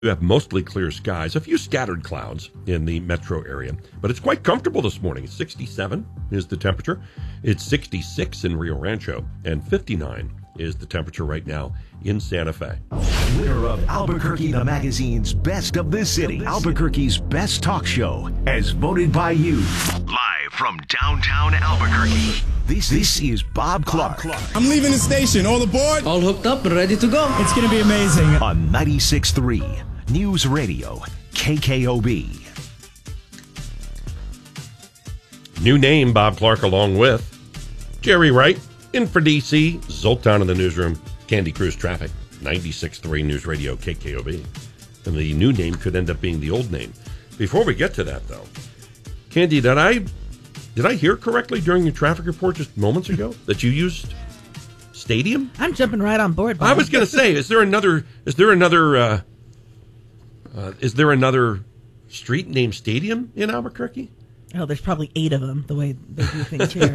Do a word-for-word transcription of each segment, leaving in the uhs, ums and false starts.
You have mostly clear skies, a few scattered clouds in the metro area, but it's quite comfortable this morning. sixty-seven is the temperature. It's sixty-six in Rio Rancho, and fifty-nine is the temperature right now in Santa Fe. Winner of Albuquerque the Magazine's Best of the City, Albuquerque's Best Talk Show, as voted by you. Live from downtown Albuquerque, this, this is Bob Clark. I'm leaving the station. All aboard? All hooked up and ready to go. It's going to be amazing. On ninety-six point three News Radio, K K O B. New name, Bob Clark, along with Jerry Wright, in for D C, Zoltan in the newsroom, Candy Cruz Traffic, ninety-six point three News Radio, K K O B. And the new name could end up being the old name. Before we get to that, though, Candy, did I did I hear correctly during your traffic report just moments ago that you used Stadium? I'm jumping right on board, Bob. I was going to say, is there another? Is there another? Uh, uh, is there another street named Stadium in Albuquerque? Oh, there's probably eight of them, the way they do things here.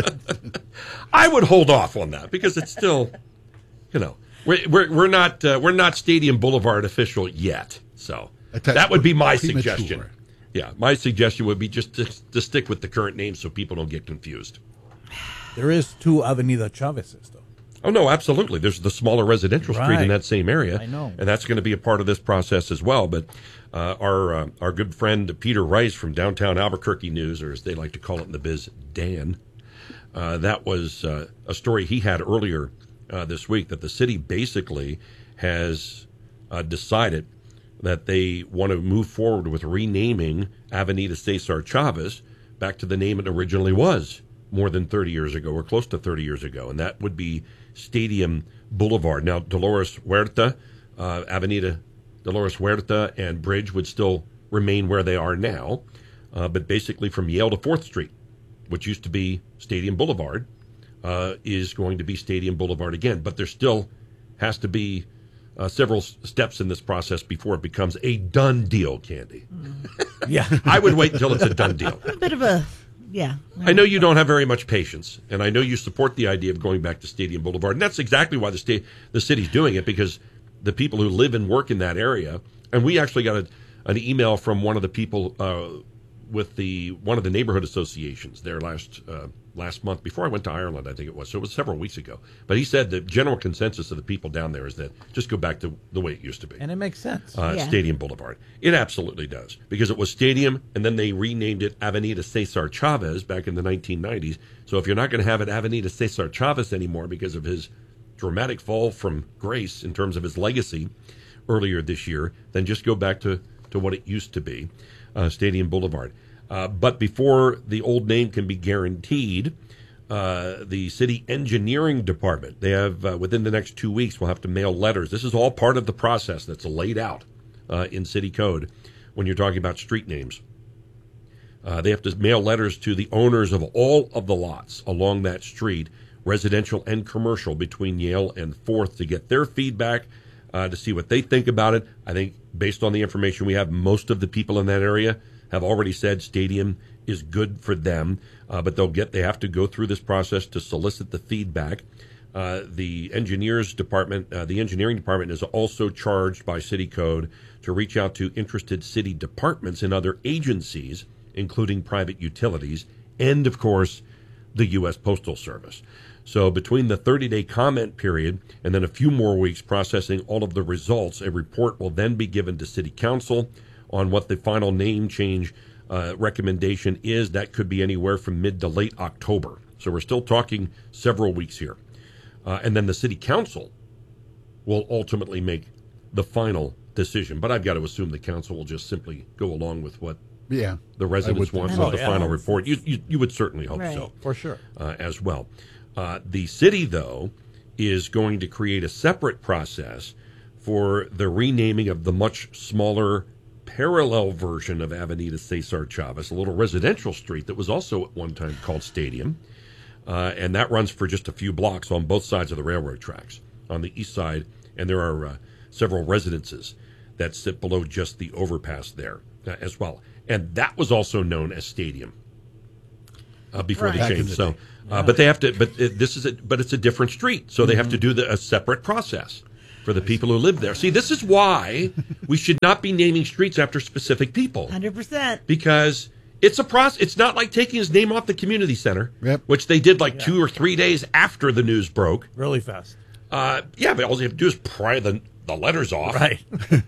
But I would hold off on that because it's still, you know, we're we're, we're not uh, we're not Stadium Boulevard official yet. So that would be my suggestion. Yeah, my suggestion would be just to, to stick with the current name so people don't get confused. There is two Avenida Chavez's, though. Oh, no, absolutely. There's the smaller residential street Right. in that same area. I know. And that's going to be a part of this process as well. But uh, our uh, our good friend Peter Rice from Downtown Albuquerque News, or as they like to call it in the biz, Dan, uh, that was uh, a story he had earlier uh, this week that the city basically has uh, decided that they want to move forward with renaming Avenida Cesar Chavez back to the name it originally was more than thirty years ago, or close to thirty years ago, and that would be Stadium Boulevard. Now, Dolores Huerta, uh, Avenida Dolores Huerta and Bridge would still remain where they are now, uh, but basically from Yale to fourth Street, which used to be Stadium Boulevard, uh, is going to be Stadium Boulevard again. But there still has to be uh, several s- steps in this process before it becomes a done deal, Candy. Yeah. I would wait until it's a done deal. a bit of a, yeah. I know you don't have very much patience, and I know you support the idea of going back to Stadium Boulevard, and that's exactly why the state, the city's doing it, because the people who live and work in that area, and we actually got a, an email from one of the people uh, with the one of the neighborhood associations there last uh, last month before I went to Ireland, I think it was. So it was several weeks ago. But he said the general consensus of the people down there is that just go back to the way it used to be. And it makes sense. Uh, Yeah. Stadium Boulevard. It absolutely does, because it was Stadium, and then they renamed it Avenida Cesar Chavez back in the nineteen nineties. So if you're not going to have it Avenida Cesar Chavez anymore because of his dramatic fall from grace in terms of his legacy earlier this year, then just go back to, to what it used to be, uh, Stadium Boulevard. Uh, but before the old name can be guaranteed, uh, the city engineering department, they have, uh, within the next two weeks, will have to mail letters. This is all part of the process that's laid out uh, in city code when you're talking about street names. Uh, they have to mail letters to the owners of all of the lots along that street, residential and commercial, between Yale and fourth, to get their feedback, uh, to see what they think about it. I think based on the information we have, most of the people in that area have already said Stadium is good for them, uh, but they'll get they have to go through this process to solicit the feedback. Uh, the engineers department, uh, the engineering department is also charged by city code to reach out to interested city departments and other agencies, including private utilities, and of course, the U S Postal Service. So between the thirty-day comment period and then a few more weeks processing all of the results, a report will then be given to City Council on what the final name change uh, recommendation is. That could be anywhere from mid to late October. So we're still talking several weeks here. Uh, and then the City Council will ultimately make the final decision. But I've got to assume the council will just simply go along with what Yeah, the residents want so. with the Oh, yeah. final report. You, you, you would certainly hope Right. so. For sure. Uh, as well. Uh, the city, though, is going to create a separate process for the renaming of the much smaller parallel version of Avenida Cesar Chavez, a little residential street that was also at one time called Stadium. Uh, and that runs for just a few blocks on both sides of the railroad tracks on the east side. And there are uh, several residences that sit below just the overpass there uh, as well. And that was also known as Stadium uh, before Right. they Back in changed. the So, day. uh, but they have to. But it, this is. A, but it's a different street, so they have to do the, a separate process. for the people who live there. See, this is why we should not be naming streets after specific people. one hundred percent. Because it's a process. It's not like taking his name off the community center, Yep. which they did like two or three days after the news broke. Really fast. Uh, yeah, but all you have to do is pry the, the letters off. Right.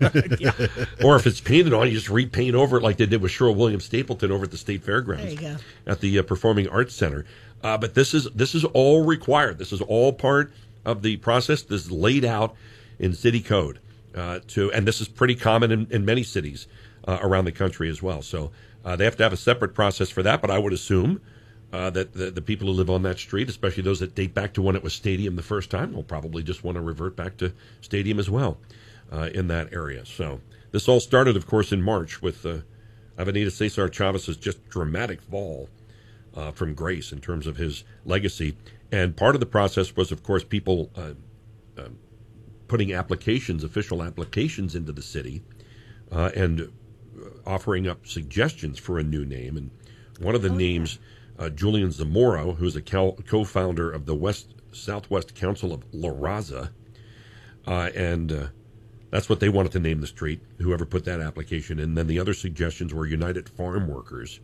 Or if it's painted on, you just repaint over it like they did with Sherrill Williams Stapleton over at the State Fairgrounds. There you go. At the uh, Performing Arts Center. Uh, but this is this is all required. This is all part of the process. This is laid out in city code. Uh, to and this is pretty common in, in many cities uh, around the country as well. So uh, they have to have a separate process for that. But I would assume uh, that the, the people who live on that street, especially those that date back to when it was Stadium the first time, will probably just want to revert back to Stadium as well uh, in that area. So this all started, of course, in March with uh, Avenida Cesar Chavez's just dramatic fall uh, from grace in terms of his legacy. And part of the process was, of course, people uh, uh, putting applications, official applications into the city uh, and offering up suggestions for a new name. And one of the oh, names, yeah. uh, Julian Zamora, who's a co- co-founder of the West Southwest Council of La Raza, uh, and uh, that's what they wanted to name the street, whoever put that application in. And then the other suggestions were United Farm Workers,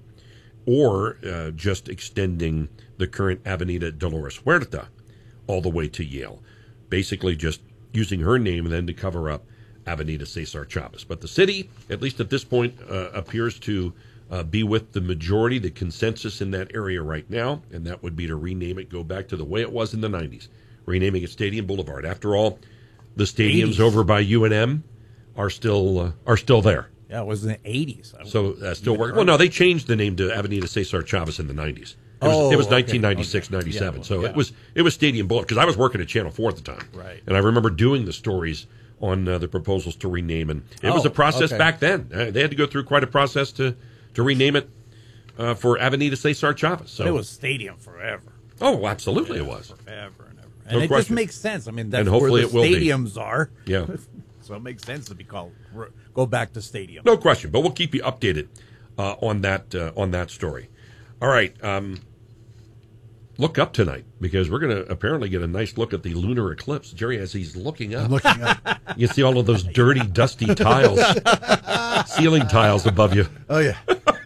or uh, just extending the current Avenida Dolores Huerta all the way to Yale. Basically just using her name then to cover up Avenida Cesar Chavez. But the city, at least at this point, uh, appears to uh, be with the majority, the consensus in that area right now, and that would be to rename it, go back to the way it was in the nineties, renaming it Stadium Boulevard. After all, the stadiums eighties over by U N M are still uh, are still there. Yeah, it was in the eighties. So uh, still working. Well, no, they changed the name to Avenida Cesar Chavez in the nineties. It was, oh, it was okay, nineteen ninety-six, okay. ninety-seven. Yeah, so yeah. it was it was Stadium Boulevard, because I was working at Channel four at the time. Right. And I remember doing the stories on uh, the proposals to rename. And it oh, was a process okay. back then. Uh, they had to go through quite a process to, to rename it uh, for Avenida Cesar Chavez. So But it was Stadium forever. Oh, absolutely yeah, it was. Forever and ever. And No it question. just makes sense. I mean, that's And hopefully where the it will be. stadiums are. Yeah. So it makes sense to be called, go back to Stadium. No question. But we'll keep you updated uh, on that uh, on that story. All right. Um, look up tonight, because we're going to apparently get a nice look at the lunar eclipse. Jerry, as he's looking up, I'm looking up. you see all of those dirty, dusty tiles, ceiling tiles above you. Oh, yeah.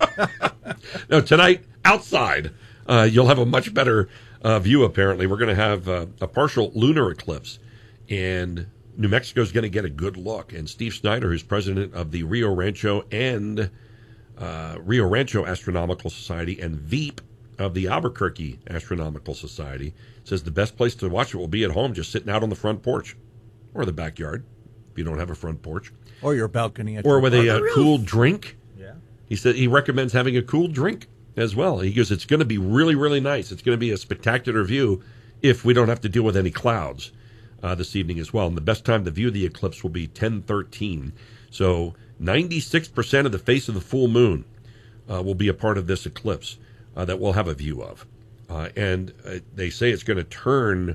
No, tonight, outside, uh, you'll have a much better uh, view, apparently. We're going to have uh, a partial lunar eclipse, and New Mexico's going to get a good look. And Steve Snyder, who's president of the Rio Rancho and uh, Rio Rancho Astronomical Society and Veep of the Albuquerque Astronomical Society, says the best place to watch it will be at home, just sitting out on the front porch or the backyard if you don't have a front porch, Or your balcony. At or your with a uh, apartment. cool drink. Yeah. He said he recommends having a cool drink as well. He goes, it's going to be really, really nice. It's going to be a spectacular view if we don't have to deal with any clouds uh, this evening as well. And the best time to view the eclipse will be ten thirteen. So ninety-six percent of the face of the full moon uh, will be a part of this eclipse uh, that we'll have a view of. Uh, and uh, they say it's going to turn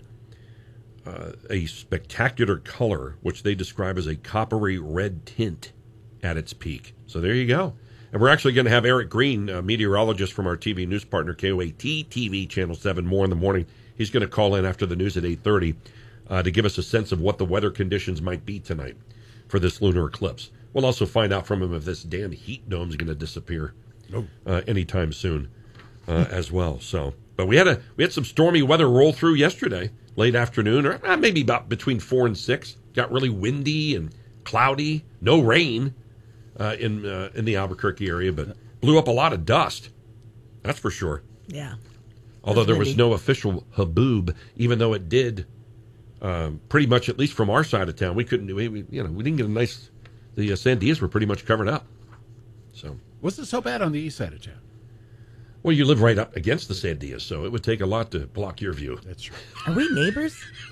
uh, a spectacular color, which they describe as a coppery red tint at its peak. So there you go. And we're actually going to have Eric Green, a meteorologist from our T V news partner, K O A T T V, Channel seven, more in the morning. He's going to call in after the news at eight thirty uh, to give us a sense of what the weather conditions might be tonight for this lunar eclipse. We'll also find out from him if this damn heat dome is going to disappear uh, anytime soon uh, as well. So, but we had a we had some stormy weather roll through yesterday, late afternoon, or uh, maybe about between four and six. Got really windy and cloudy, no rain. Uh, in uh, in the Albuquerque area, but blew up a lot of dust. That's for sure. Yeah. Although That's there was windy. no official haboob, even though it did, um, pretty much at least from our side of town, we couldn't. We, we you know we didn't get a nice. The uh, Sandias were pretty much covered up. So Was it so bad on the east side of town? well, you live right up against the Sandias, so it would take a lot to block your view. That's right. Are we neighbors?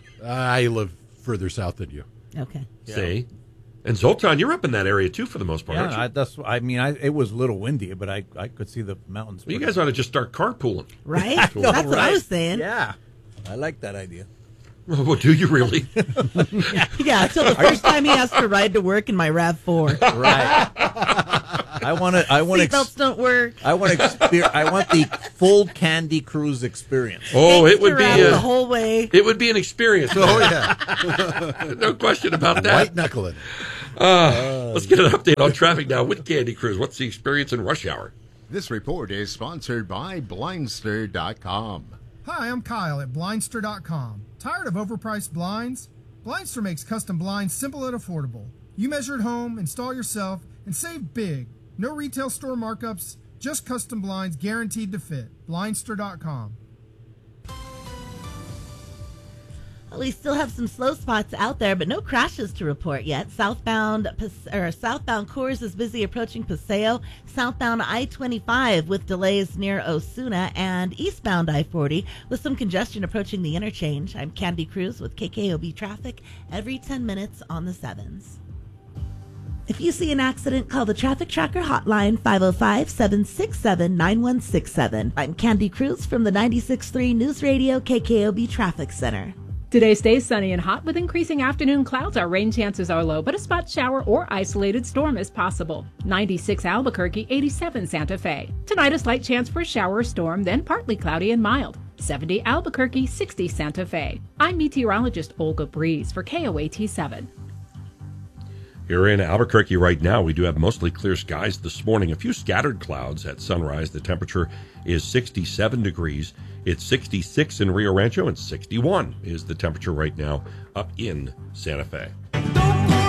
I live further south than you. Okay. See, and Zoltan, you're up in that area too for the most part, Yeah, aren't you? I, that's. I mean, I, it was a little windy, but I, I could see the mountains. Well, you guys ought to just start carpooling. Right? I know, That's what I right? was saying. Yeah, I like that idea. Well, do you really? Yeah, until the first time he has to ride to work in my RAV four. Right. I want to. I want to. Seatbelts don't work. I want to. Exper- I want the full Candy Cruise experience. Oh, it would be Extra round a, the whole way. it would be an experience. Oh, yeah. No question about that. White knuckling. Uh, let's get an update on traffic now with Candy Cruise. What's the experience in rush hour? This report is sponsored by Blindster dot com. Hi, I'm Kyle at Blindster dot com. Tired of overpriced blinds? Blindster makes custom blinds simple and affordable. You measure at home, install yourself, and save big. No retail store markups, just custom blinds guaranteed to fit. Blindster dot com. Well, we still have some slow spots out there, but no crashes to report yet. Southbound or southbound Coors is busy approaching Paseo. Southbound I twenty-five with delays near Osuna, and eastbound I forty with some congestion approaching the interchange. I'm Candy Cruz with K K O B Traffic every ten minutes on the sevens. If you see an accident, call the Traffic Tracker hotline, five oh five, seven six seven, nine one six seven. I'm Candy Cruz from the ninety-six point three News Radio K K O B Traffic Center. Today stays sunny and hot with increasing afternoon clouds. Our rain chances are low, but a spot shower or isolated storm is possible. ninety-six Albuquerque, eighty-seven Santa Fe. Tonight a slight chance for a shower or storm, then partly cloudy and mild. seventy Albuquerque, sixty Santa Fe. I'm meteorologist Olga Breeze for K O A T seven. Here in Albuquerque right now, we do have mostly clear skies this morning. A few scattered clouds at sunrise. The temperature is sixty-seven degrees. It's sixty-six in Rio Rancho, and sixty-one is the temperature right now up in Santa Fe.